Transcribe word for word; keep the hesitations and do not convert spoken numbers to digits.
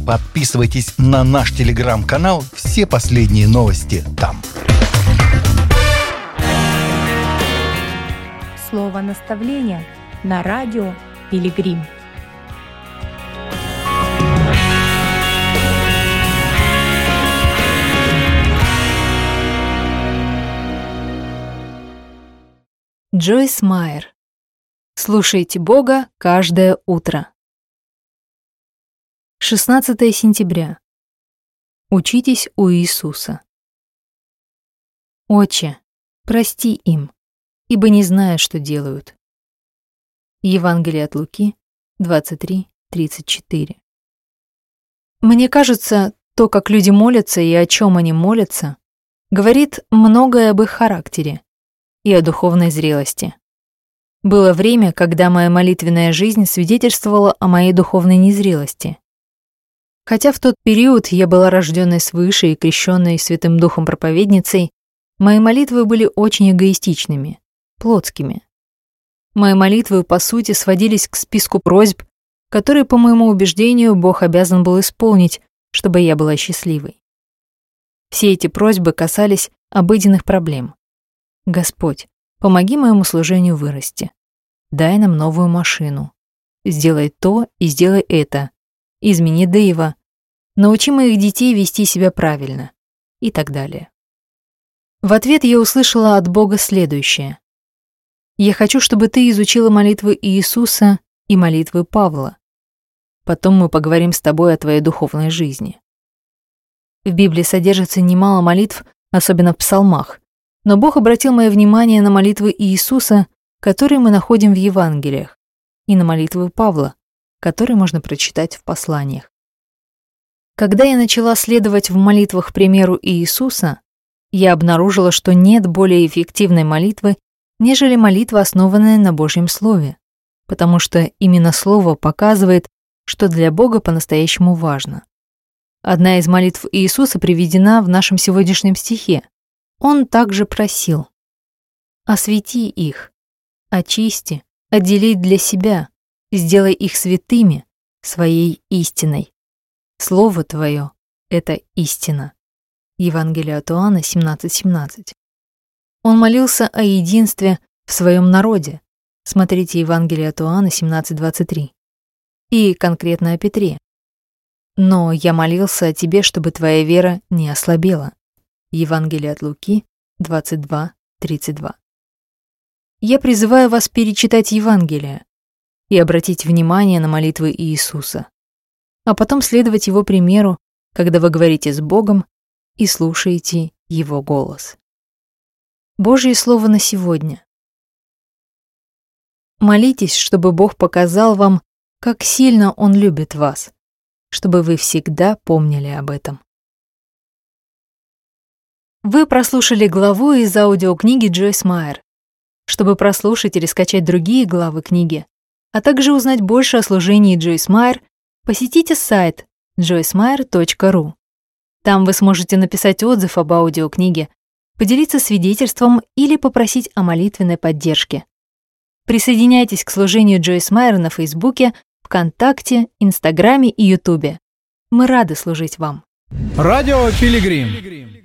Подписывайтесь на наш телеграм-канал, все последние новости там. Слово наставления на радио Пилигрим. Джойс Майер. Слушайте Бога каждое утро. шестнадцатое сентября. Учитесь у Иисуса. Отче, прости им, ибо не знают, что делают. Евангелие от Луки, двадцать три тридцать четыре. Мне кажется, то, как люди молятся и о чем они молятся, говорит многое об их характере и о духовной зрелости. Было время, когда моя молитвенная жизнь свидетельствовала о моей духовной незрелости. Хотя в тот период я была рожденной свыше и крещенной Святым Духом проповедницей, мои молитвы были очень эгоистичными, плотскими. Мои молитвы, по сути, сводились к списку просьб, которые, по моему убеждению, Бог обязан был исполнить, чтобы я была счастливой. Все эти просьбы касались обыденных проблем. Господь, помоги моему служению вырасти. Дай нам новую машину. Сделай то и сделай это. Измени Дэйва. Научи моих детей вести себя правильно. И так далее. В ответ я услышала от Бога следующее. Я хочу, чтобы ты изучила молитвы Иисуса и молитвы Павла. Потом мы поговорим с тобой о твоей духовной жизни. В Библии содержится немало молитв, особенно в псалмах. Но Бог обратил мое внимание на молитвы Иисуса, которые мы находим в Евангелиях, и на молитвы Павла, которые можно прочитать в посланиях. Когда я начала следовать в молитвах примеру Иисуса, я обнаружила, что нет более эффективной молитвы, нежели молитва, основанная на Божьем Слове, потому что именно Слово показывает, что для Бога по-настоящему важно. Одна из молитв Иисуса приведена в нашем сегодняшнем стихе. Он также просил: «Освети их, очисти, отдели для себя, сделай их святыми своей истиной. Слово Твое — это истина». Евангелие от Иоанна семнадцать семнадцать. Он молился о единстве в своем народе. Смотрите Евангелие от Иоанна семнадцать двадцать три. И конкретно о Петре. «Но я молился о тебе, чтобы твоя вера не ослабела». Евангелие от Луки двадцать два тридцать два. Я призываю вас перечитать Евангелие и обратить внимание на молитвы Иисуса, а потом следовать Его примеру, когда вы говорите с Богом и слушаете Его голос. Божье Слово на сегодня. Молитесь, чтобы Бог показал вам, как сильно Он любит вас, чтобы вы всегда помнили об этом. Вы прослушали главу из аудиокниги Джойс Майер. Чтобы прослушать или скачать другие главы книги, а также узнать больше о служении Джойс Майер, посетите сайт джойс майер точка ру. Там вы сможете написать отзыв об аудиокниге, поделиться свидетельством или попросить о молитвенной поддержке. Присоединяйтесь к служению Джойс Майер на Фейсбуке, ВКонтакте, Инстаграме и Ютубе. Мы рады служить вам. Радио Пилигрим.